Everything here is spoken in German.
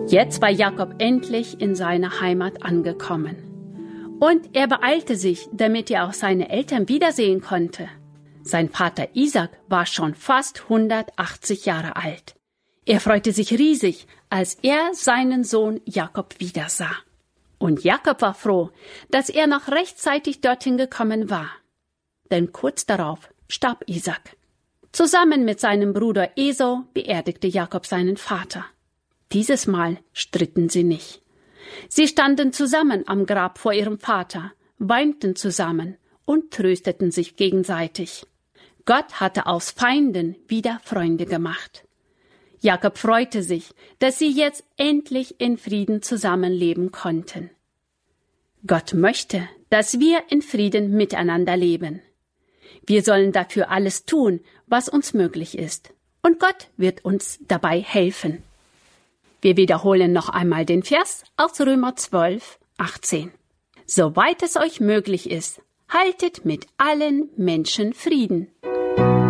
Jetzt war Jakob endlich in seiner Heimat angekommen. Und er beeilte sich, damit er auch seine Eltern wiedersehen konnte. Sein Vater Isaac war schon fast 180 Jahre alt. Er freute sich riesig, als er seinen Sohn Jakob wiedersah. Und Jakob war froh, dass er noch rechtzeitig dorthin gekommen war. Denn kurz darauf starb Isaac. Zusammen mit seinem Bruder Esau beerdigte Jakob seinen Vater. Dieses Mal stritten sie nicht. Sie standen zusammen am Grab vor ihrem Vater, weinten zusammen und trösteten sich gegenseitig. Gott hatte aus Feinden wieder Freunde gemacht. Jakob freute sich, dass sie jetzt endlich in Frieden zusammenleben konnten. Gott möchte, dass wir in Frieden miteinander leben. Wir sollen dafür alles tun, was uns möglich ist. Und Gott wird uns dabei helfen. Wir wiederholen noch einmal den Vers aus Römer 12, 18. Soweit es euch möglich ist, haltet mit allen Menschen Frieden.